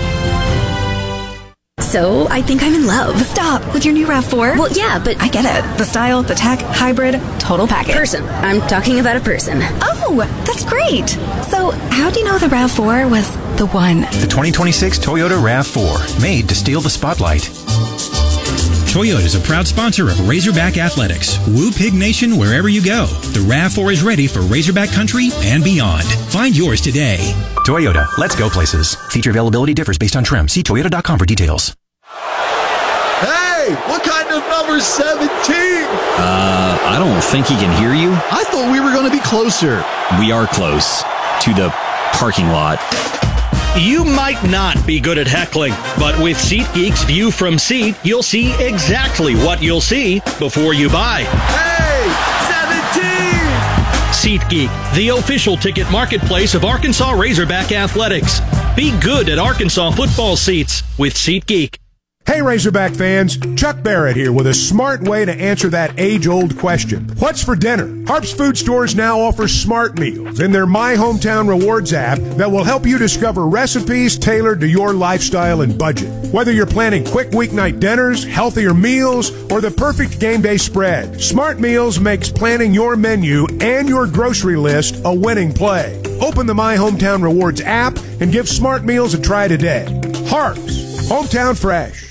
So, I think I'm in love. Stop. With your new RAV four? Well, yeah, but I get it. The style, the tech, hybrid, total package. Person. I'm talking about a person. Oh, that's great. So, how do you know the RAV four was the one? The twenty twenty-six Toyota RAV four, made to steal the spotlight. Toyota is a proud sponsor of Razorback Athletics. Woo Pig Nation wherever you go. The RAV four is ready for Razorback country and beyond. Find yours today. Toyota, let's go places. Feature availability differs based on trim. See Toyota dot com for details. Hey, what kind of number seventeen? Uh, I don't think he can hear you. I thought we were going to be closer. We are close to the parking lot. You might not be good at heckling, but with SeatGeek's View from Seat, you'll see exactly what you'll see before you buy. Hey, seventeen! SeatGeek, the official ticket marketplace of Arkansas Razorback Athletics. Be good at Arkansas football seats with SeatGeek. Hey Razorback fans, Chuck Barrett here with a smart way to answer that age-old question. What's for dinner? Harp's Food Stores now offers smart meals in their My Hometown Rewards app that will help you discover recipes tailored to your lifestyle and budget. Whether you're planning quick weeknight dinners, healthier meals, or the perfect game day spread, Smart Meals makes planning your menu and your grocery list a winning play. Open the My Hometown Rewards app and give Smart Meals a try today. Harp's, hometown fresh.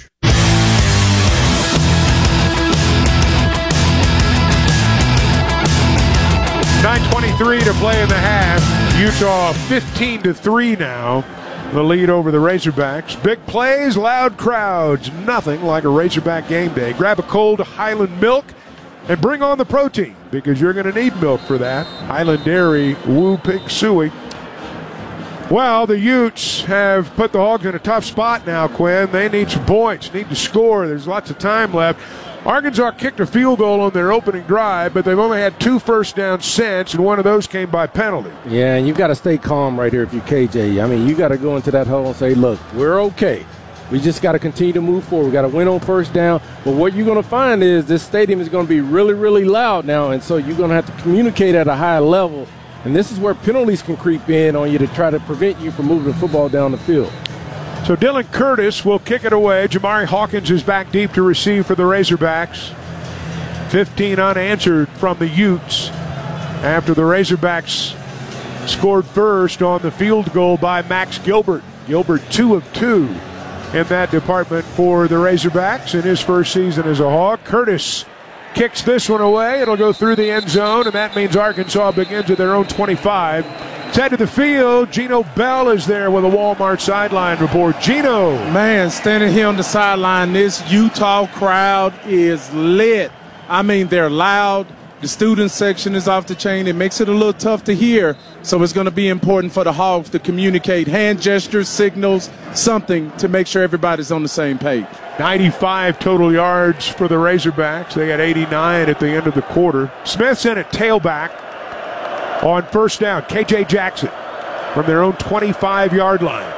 nine twenty-three to play in the half. Utah fifteen to three now. The lead over the Razorbacks. Big plays, loud crowds. Nothing like a Razorback game day. Grab a cold Highland milk and bring on the protein because you're going to need milk for that. Highland Dairy, Woo Pig Suey. Well, the Utes have put the Hogs in a tough spot now, Quinn. They need some points, need to score. There's lots of time left. Arkansas kicked a field goal on their opening drive, but they've only had two first downs since, and one of those came by penalty. Yeah, and you've got to stay calm right here if you're K J. I mean, you got to go into that hole and say, look, we're okay. We just got to continue to move forward. We got to win on first down. But what you're going to find is this stadium is going to be really, really loud now, and so you're going to have to communicate at a high level. And this is where penalties can creep in on you to try to prevent you from moving the football down the field. So Dylan Curtis will kick it away. Jamari Hawkins is back deep to receive for the Razorbacks. fifteen unanswered from the Utes after the Razorbacks scored first on the field goal by Max Gilbert. Gilbert two of two in that department for the Razorbacks in his first season as a Hawk. Curtis kicks this one away. It'll go through the end zone, and that means Arkansas begins at their own twenty-five. Head to the field. Gino Bell is there with a Walmart sideline report. Gino. Man, standing here on the sideline, this Utah crowd is lit. I mean, they're loud. The student section is off the chain. It makes it a little tough to hear. So it's going to be important for the Hogs to communicate hand gestures, signals, something to make sure everybody's on the same page. ninety-five total yards for the Razorbacks. They got eighty-nine at the end of the quarter. Smith's in at tailback on first down. K J Jackson from their own twenty-five-yard line.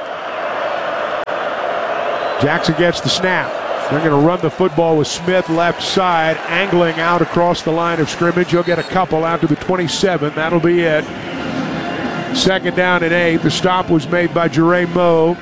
Jackson gets the snap. They're going to run the football with Smith left side, angling out across the line of scrimmage. He'll get a couple out to the twenty-seven. That'll be it. Second down and eight. The stop was made by Jere Moe.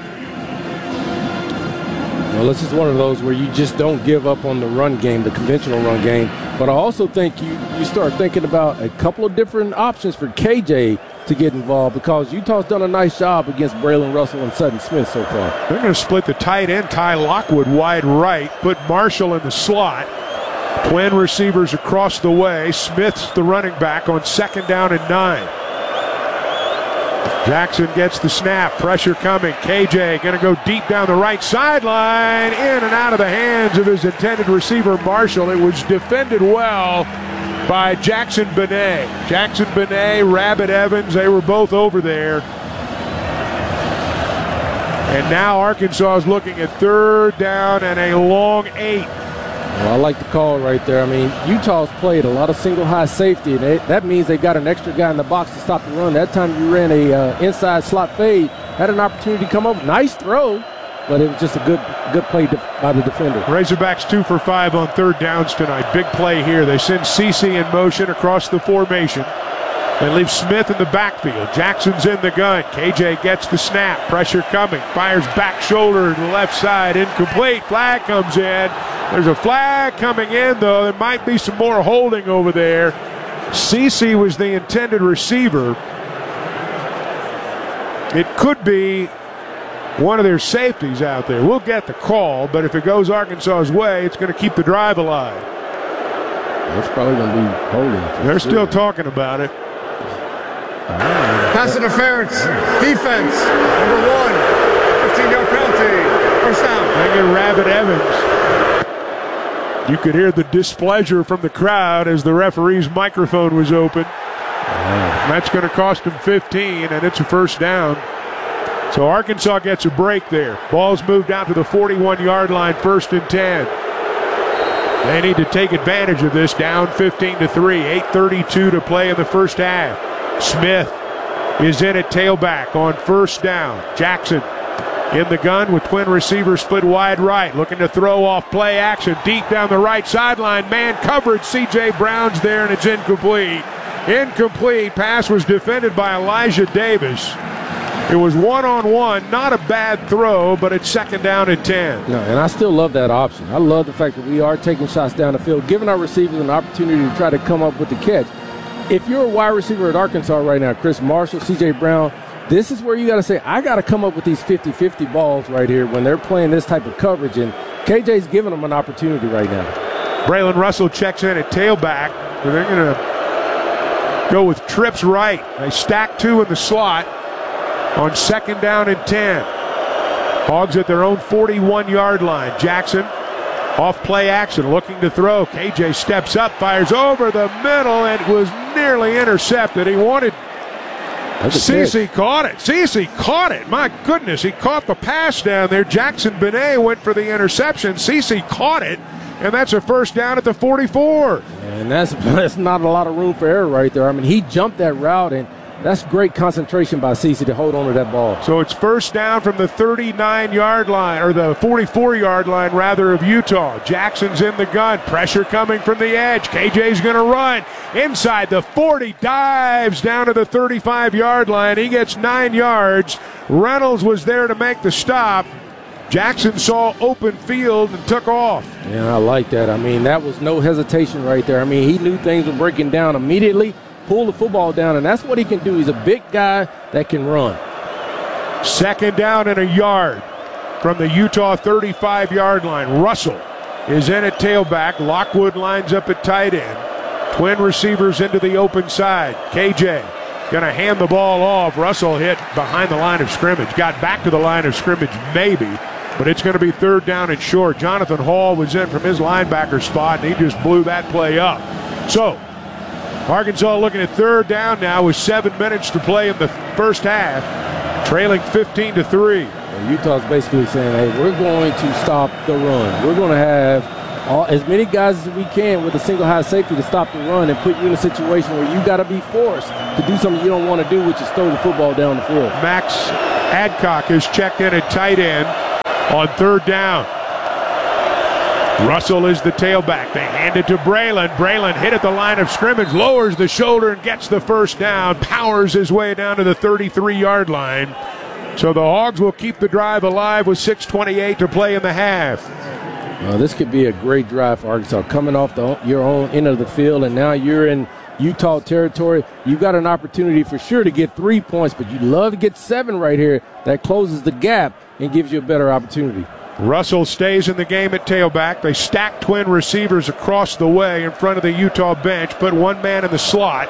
Well, this is one of those where you just don't give up on the run game, the conventional run game. But I also think you, you start thinking about a couple of different options for K J to get involved, because Utah's done a nice job against Braylon Russell and Sutton Smith so far. They're going to split the tight end, Ty Lockwood, wide right, put Marshall in the slot. Twin receivers across the way. Smith's the running back on second down and nine. Jackson gets the snap. Pressure coming. K J going to go deep down the right sideline. In and out of the hands of his intended receiver, Marshall. It was defended well by Jackson Benet. Jackson Benet, Rabbit Evans, they were both over there. And now Arkansas is looking at third down and a long eight. Well, I like the call right there. I mean, Utah's played a lot of single high safety, and they, that means they got an extra guy in the box to stop the run. That time you ran a uh, inside slot fade, had an opportunity to come up. Nice throw, but it was just a good good play by the defender. Razorbacks two for five on third downs tonight. Big play here. They send Cece in motion across the formation. They leave Smith in the backfield. Jackson's in the gun. K J gets the snap. Pressure coming. Fires back shoulder to the left side. Incomplete. Flag comes in. There's a flag coming in, though. There might be some more holding over there. Cece was the intended receiver. It could be one of their safeties out there. We'll get the call, but if it goes Arkansas's way, it's going to keep the drive alive. That's probably going to be holding. They're still talking about it. Pass interference. Defense. Number one. fifteen-yard penalty. First down. They get Rabbit Evans. You could hear the displeasure from the crowd as the referee's microphone was open. Wow. That's going to cost them fifteen, and it's a first down. So Arkansas gets a break there. Ball's moved out to the forty-one-yard line, first and ten. They need to take advantage of this, down fifteen to three. eight thirty-two to play in the first half. Smith is in at tailback on first down. Jackson in the gun with twin receivers split wide right, looking to throw off play action deep down the right sideline. Man coverage. C J Brown's there, and it's incomplete. Incomplete. Pass was defended by Elijah Davis. It was one-on-one, not a bad throw, but it's second down and ten. No, and I still love that option. I love the fact that we are taking shots down the field, giving our receivers an opportunity to try to come up with the catch. If you're a wide receiver at Arkansas right now, Chris Marshall, C J Brown, this is where you got to say, I got to come up with these fifty-fifty balls right here when they're playing this type of coverage, and K J's giving them an opportunity right now. Braylon Russell checks in at tailback, and they're going to go with trips right. They stack two in the slot on second down and ten. Hogs at their own forty-one-yard line. Jackson off play action, looking to throw. K J steps up, fires over the middle, and was nearly intercepted. He wanted Cece caught it. Cece caught it. My goodness, he caught the pass down there. Jackson Benet went for the interception. Cece caught it, and that's a first down at the forty-four. And that's, that's not a lot of room for error right there. I mean, he jumped that route, and that's great concentration by Cece to hold on to that ball. So it's first down from the thirty-nine-yard line, or the forty-four-yard line, rather, of Utah. Jackson's in the gun. Pressure coming from the edge. K J's going to run inside the forty, dives down to the thirty-five-yard line. He gets nine yards. Reynolds was there to make the stop. Jackson saw open field and took off. Yeah, I like that. I mean, that was no hesitation right there. I mean, he knew things were breaking down immediately, pulled the football down, and that's what he can do. He's a big guy that can run. Second down and a yard from the Utah thirty-five-yard line. Russell is in at tailback. Lockwood lines up at tight end. Twin receivers into the open side. K J going to hand the ball off. Russell hit behind the line of scrimmage. Got back to the line of scrimmage maybe, but it's going to be third down and short. Jonathan Hall was in from his linebacker spot, and he just blew that play up. So Arkansas looking at third down now with seven minutes to play in the first half, trailing fifteen to three. Well, Utah's basically saying, hey, we're going to stop the run. We're going to have all, as many guys as we can with a single high safety to stop the run and put you in a situation where you got to be forced to do something you don't want to do, which is throw the football down the field. Max Adcock is checked in at tight end on third down. Russell is the tailback. They hand it to Braylon. Braylon hit at the line of scrimmage, lowers the shoulder and gets the first down, powers his way down to the thirty-three-yard line. So the Hogs will keep the drive alive with six twenty-eight to play in the half. Uh, this could be a great drive for Arkansas. Coming off the, your own end of the field, and now you're in Utah territory. You've got an opportunity for sure to get three points, but you'd love to get seven right here. That closes the gap and gives you a better opportunity. Russell stays in the game at tailback. They stack twin receivers across the way in front of the Utah bench, put one man in the slot.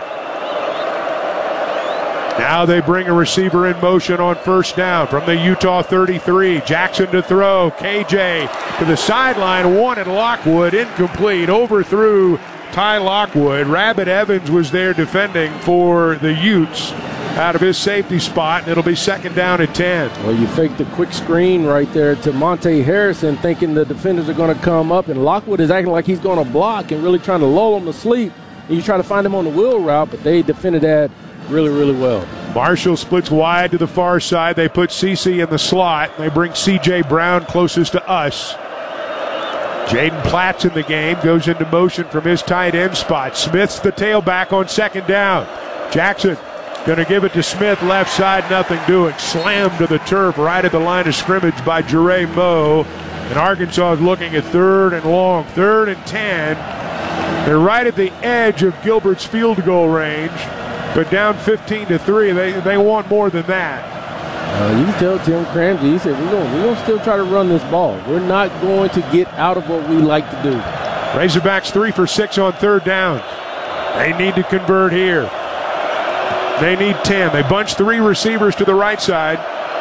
Now they bring a receiver in motion on first down from the Utah thirty-three. Jackson to throw. K J to the sideline. Wanted Lockwood. Incomplete. Overthrew Ty Lockwood. Rabbit Evans was there defending for the Utes out of his safety spot, and it'll be second down at ten. Well, you faked the quick screen right there to Monte Harrison, thinking the defenders are going to come up, and Lockwood is acting like he's going to block and really trying to lull him to sleep. And you try to find him on the wheel route, but they defended that really, really well. Marshall splits wide to the far side. They put Cece in the slot. They bring C J Brown closest to us. Jaden Platt's in the game, goes into motion from his tight end spot. Smith's the tailback on second down. Jackson going to give it to Smith, left side, nothing doing. Slammed to the turf right at the line of scrimmage by Jure Moe. And Arkansas is looking at third and long, third and ten. They're right at the edge of Gilbert's field goal range, but down fifteen to three. They they want more than that. Uh, you can tell Tim Cramsey, he said, we're going we're going to still try to run this ball. We're not going to get out of what we like to do. Razorbacks three for six on third down. They need to convert here. They need ten. They bunch three receivers to the right side.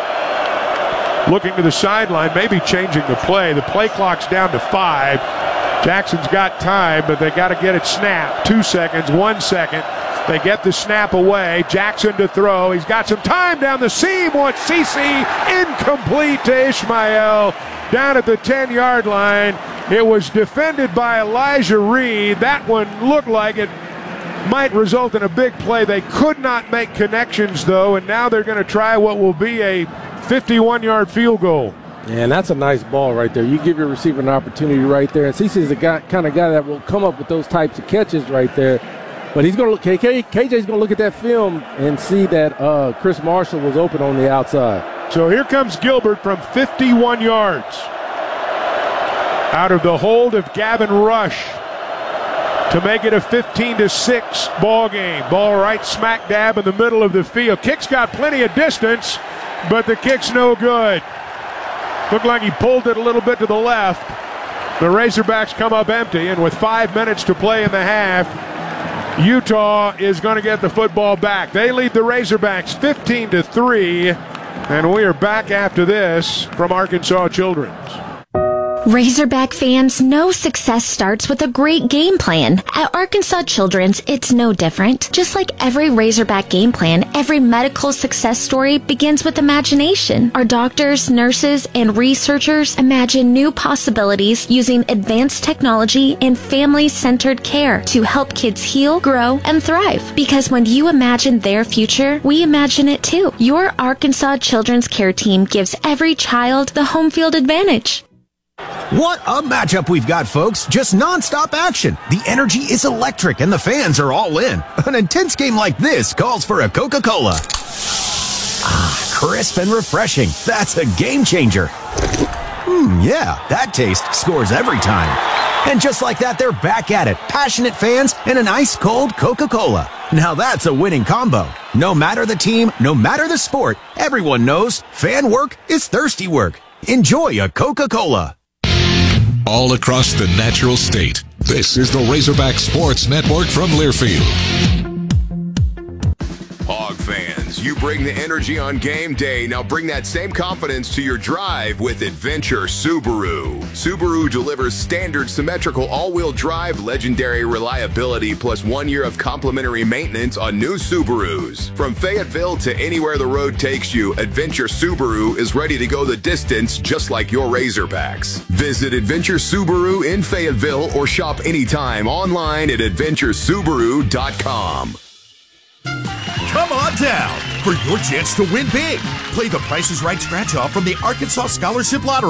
Looking to the sideline, maybe changing the play. The play clock's down to five. Jackson's got time, but they got to get it snapped. Two seconds, one second. They get the snap away. Jackson to throw. He's got some time down the seam. Wants Cece. Incomplete to Ishmael. Down at the ten-yard line. It was defended by Elijah Reed. That one looked like it might result in a big play. They could not make connections, though, and now they're going to try what will be a fifty-one-yard field goal. And that's a nice ball right there. You give your receiver an opportunity right there. And Cece is the guy, kind of guy that will come up with those types of catches right there. But he's going to look. K J, K J's going to look at that film and see that uh, Chris Marshall was open on the outside. So here comes Gilbert from fifty-one yards. Out of the hold of Gavin Rush to make it a fifteen to six ball game. Ball right smack dab in the middle of the field. Kick's got plenty of distance, but the kick's no good. Looked like he pulled it a little bit to the left. The Razorbacks come up empty, and with five minutes to play in the half, Utah is going to get the football back. They lead the Razorbacks fifteen to three, and we are back after this from Arkansas Children's. Razorback fans, no success starts with a great game plan. At Arkansas Children's, it's no different. Just like every Razorback game plan, every medical success story begins with imagination. Our doctors, nurses, and researchers imagine new possibilities using advanced technology and family-centered care to help kids heal, grow, and thrive. Because when you imagine their future, we imagine it too. Your Arkansas Children's Care Team gives every child the home field advantage. What a matchup we've got, folks. Just non-stop action. The energy is electric and the fans are all in. An intense game like this calls for a Coca-Cola. Ah, crisp and refreshing. That's a game changer. Mmm, yeah, that taste scores every time. And just like that, they're back at it. Passionate fans and an ice-cold Coca-Cola. Now that's a winning combo. No matter the team, no matter the sport, everyone knows fan work is thirsty work. Enjoy a Coca-Cola. All across the natural state, this is the Razorback Sports Network from Learfield. Hog fans, you bring the energy on game day. Now bring that same confidence to your drive with Adventure Subaru. Subaru delivers standard symmetrical all-wheel drive, legendary reliability, plus one year of complimentary maintenance on new Subarus. From Fayetteville to anywhere the road takes you, Adventure Subaru is ready to go the distance just like your Razorbacks. Visit Adventure Subaru in Fayetteville or shop anytime online at adventure subaru dot com. Come on down for your chance to win big. Play the Price is Right scratch-off from the Arkansas Scholarship Lottery.